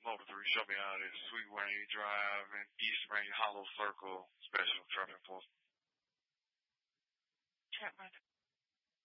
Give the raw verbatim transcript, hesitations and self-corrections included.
Motor three, show me out at Sweet Wayne Drive and East Ring Hollow Circle, Special Traffic Enforcement. Chapman.